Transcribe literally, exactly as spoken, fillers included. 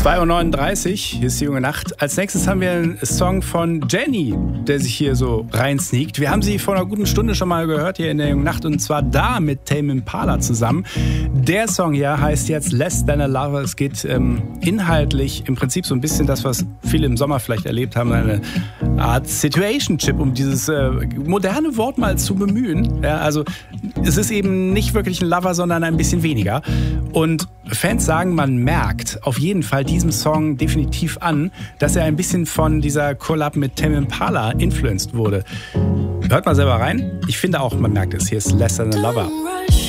zwei Uhr neununddreißig, hier ist die junge Nacht. Als nächstes haben wir einen Song von Jenny, der sich hier so reinsneakt. Wir haben sie vor einer guten Stunde schon mal gehört hier in der jungen Nacht und zwar da mit Tame Impala zusammen. Der Song hier heißt jetzt Less Than a Lover. Es geht ähm, inhaltlich im Prinzip so ein bisschen das, was viele im Sommer vielleicht erlebt haben, eine Art Situationship, um dieses äh, moderne Wort mal zu bemühen. Ja, also es ist eben nicht wirklich ein Lover, sondern ein bisschen weniger. Und Fans sagen, man merkt auf jeden Fall diesem Song definitiv an, dass er ein bisschen von dieser Collab mit Tame Impala influenced wurde. Hört mal selber rein. Ich finde auch, man merkt es. Hier ist Less Than a Lover.